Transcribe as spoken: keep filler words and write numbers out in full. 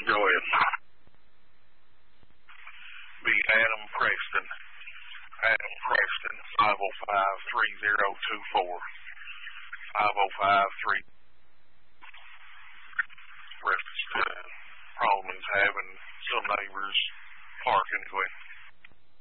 Go ahead. Be Adam Preston. Adam Preston, five oh five, three oh two four. five oh five, three reference to problem is having some neighbors parking. Go ahead.